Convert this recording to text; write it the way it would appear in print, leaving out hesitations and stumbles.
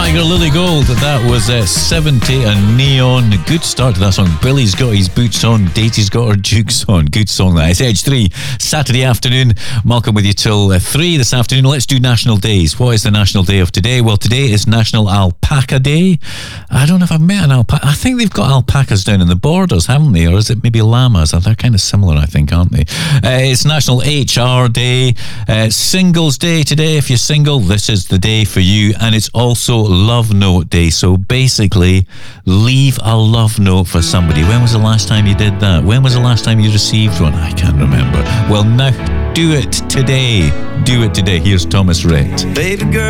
Tiger Lily Gold. That was 70 and Neon. Good start to that song. Billy's got his boots on. Daisy's got her jukes on. Good song that. It's Edge 3, Saturday afternoon. Malcolm with you till 3 this afternoon. Let's do national days. What is the national day of today? Well, today is National Alpaca Day. I don't know if I've met an alpaca. I think they've got alpacas down in the borders, haven't they? Or is it maybe llamas? They're kind of similar, I think, aren't they? It's National HR Day. Singles Day today. If you're single, this is the day for you. And it's also Love Note Day. So basically, leave a love note for somebody. When was the last time you did that? When was the last time you received one? I can't remember. Well, now do it today. Do it today. Here's Thomas Rhett. Baby girl.